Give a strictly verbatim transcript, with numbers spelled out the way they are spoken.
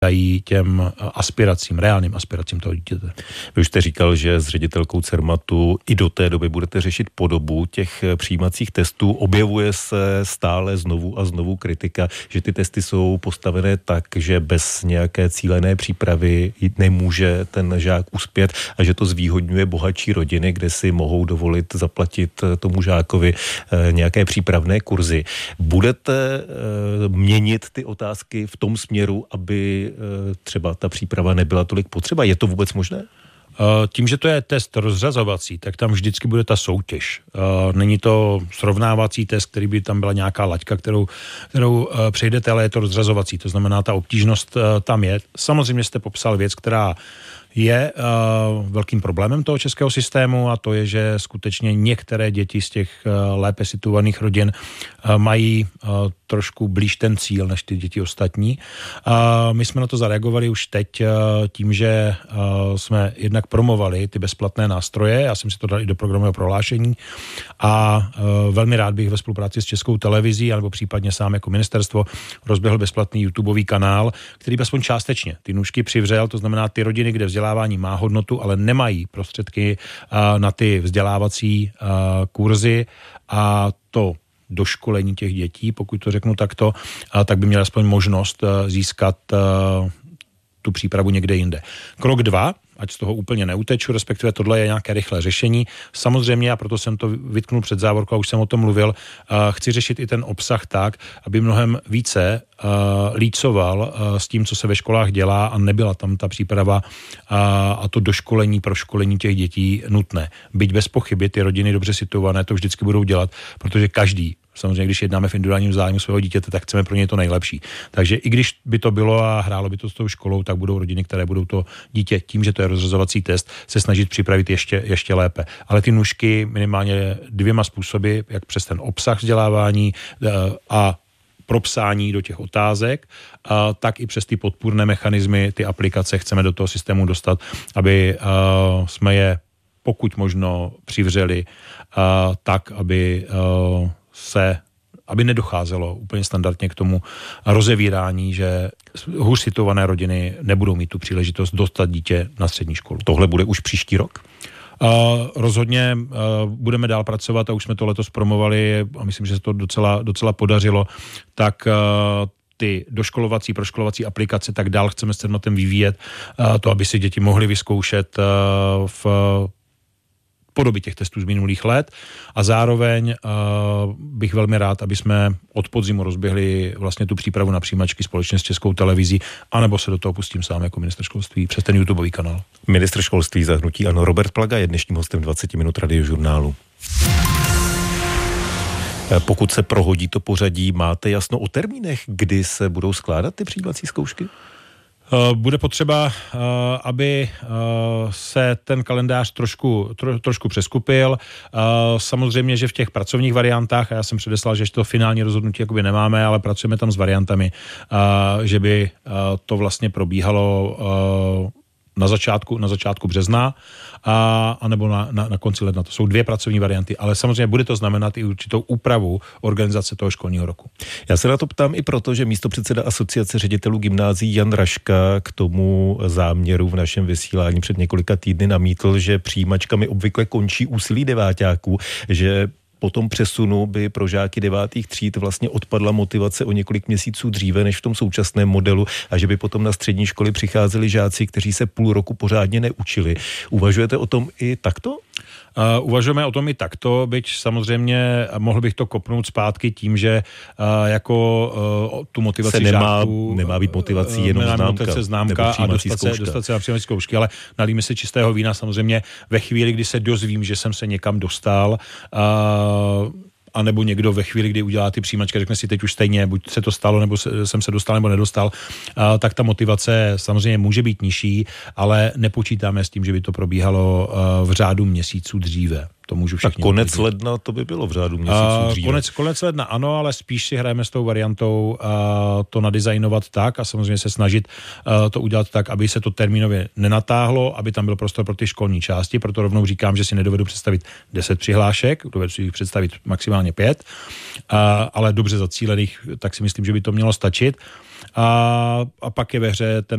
dají těm aspiracím, reálným aspiracím toho dítěte. Vy už jste říkal, že s ředitelkou Cermatu i do té doby budete řešit podobu těch přijímacích testů. Objevuje se stále znovu a znovu kritika, že ty testy jsou postavené tak, že bez nějaké cílené přípravy nemůže ten žák uspět a že to zvýhodňuje bohatší rodiny, kde si mohou dovolit zaplatit tomu žákovi nějaké přípravné kurzy. Budete měnit ty otázky v tom směru, aby třeba ta příprava nebyla tolik potřeba? Je to vůbec možné? Tím, že to je test rozřazovací, tak tam vždycky bude ta soutěž. Není to srovnávací test, který by tam byla nějaká laťka, kterou, kterou přejdete, ale je to rozřazovací. To znamená, ta obtížnost tam je. Samozřejmě jste popsal věc, která je uh, velkým problémem toho českého systému, a to je, že skutečně některé děti z těch uh, lépe situovaných rodin uh, mají uh, trošku blíž ten cíl než ty děti ostatní. Uh, my jsme na to zareagovali už teď uh, tím, že uh, jsme jednak promovali ty bezplatné nástroje, já jsem si to dal i do programového prohlášení, a uh, velmi rád bych ve spolupráci s Českou televizí anebo případně sám jako ministerstvo rozběhl bezplatný YouTubeový kanál, který by aspoň částečně ty nůžky přivřel, to znamená ty rodiny, kde vzdělávání má hodnotu, ale nemají prostředky uh, na ty vzdělávací uh, kurzy a to doškolení těch dětí, pokud to řeknu takto, uh, tak by měl aspoň možnost uh, získat uh, tu přípravu někde jinde. Krok dva, ať z toho úplně neuteču, respektive tohle je nějaké rychlé řešení. Samozřejmě, a proto jsem to vytknul před závorkou, a už jsem o tom mluvil, uh, chci řešit i ten obsah tak, aby mnohem více uh, lícoval uh, s tím, co se ve školách dělá, a nebyla tam ta příprava uh, a to doškolení, proškolení těch dětí nutné. Byť bez pochyby ty rodiny dobře situované to vždycky budou dělat, protože každý, samozřejmě, když jednáme v individuálním zájmu svého dítěte, tak chceme pro něj to nejlepší. Takže i když by to bylo a hrálo by to s tou školou, tak budou rodiny, které budou to dítě tím, že to je rozřazovací test, se snažit připravit ještě, ještě lépe. Ale ty nůžky minimálně dvěma způsoby, jak přes ten obsah vzdělávání a propsání do těch otázek, a tak i přes ty podpůrné mechanismy, ty aplikace chceme do toho systému dostat, aby uh, jsme je pokud možno přivřeli uh, tak, aby uh, se, aby nedocházelo úplně standardně k tomu rozevírání, že hůř situované rodiny nebudou mít tu příležitost dostat dítě na střední školu. Tohle bude už příští rok? Uh, rozhodně uh, budeme dál pracovat, a už jsme to letos promovali a myslím, že se to docela, docela podařilo, tak uh, ty doškolovací, proškolovací aplikace tak dál chceme s Cermatem vyvíjet, uh, to, aby si děti mohly vyzkoušet uh, v podoby těch testů z minulých let, a zároveň uh, bych velmi rád, aby jsme od podzimu rozběhli vlastně tu přípravu na přijímačky společně s Českou televizí, anebo se do toho pustím sám jako ministr školství přes ten YouTubeový kanál. Ministr školství za hnutí ANO Robert Plaga je dnešním hostem dvacet minut Radiožurnálu. Pokud se prohodí to pořadí, máte jasno o termínech, kdy se budou skládat ty přijímací zkoušky? Bude potřeba, aby se ten kalendář trošku, tro, trošku přeskupil. Samozřejmě, že v těch pracovních variantách, a já jsem předeslal, že to finální rozhodnutí jakoby nemáme, ale pracujeme tam s variantami, že by to vlastně probíhalo na začátku, na začátku března a, a nebo na, na, na konci ledna. To jsou dvě pracovní varianty, ale samozřejmě bude to znamenat i určitou úpravu organizace toho školního roku. Já se na to ptám i proto, že místopředseda Asociace ředitelů gymnázií Jan Raška k tomu záměru v našem vysílání před několika týdny namítl, že přijímačkami obvykle končí úsilí deváťáků, že po tom přesunu by pro žáky devátých tříd vlastně odpadla motivace o několik měsíců dříve než v tom současném modelu a že by potom na střední školy přicházeli žáci, kteří se půl roku pořádně neučili. Uvažujete o tom i takto? Uh, uvažujeme o tom i takto, byť samozřejmě mohl bych to kopnout zpátky tím, že uh, jako uh, tu motivaci se nemá, žáků... Nemá být motivací jenom známka, motivace, známka a dostat se, dostat se na přijímací zkoušky, ale nalíme se čistého vína samozřejmě ve chvíli, kdy se dozvím, že jsem se někam dostal, uh, a nebo někdo ve chvíli, kdy udělá ty přijímačky, řekne si teď už stejně, buď se to stalo, nebo se, jsem se dostal, nebo nedostal, a, tak ta motivace samozřejmě může být nižší, ale nepočítáme s tím, že by to probíhalo a, v řádu měsíců dříve. to můžu všichni. Tak konec uklidnit. ledna to by bylo v řádu měsíců dříve. Konec, konec ledna ano, ale spíš si hrajeme s tou variantou uh, to nadizajnovat tak a samozřejmě se snažit uh, to udělat tak, aby se to termínově nenatáhlo, aby tam byl prostor pro ty školní části, proto rovnou říkám, že si nedovedu představit deset přihlášek, dovedu si představit maximálně pět, uh, ale dobře zacílených, tak si myslím, že by to mělo stačit. A, a pak je ve hře ten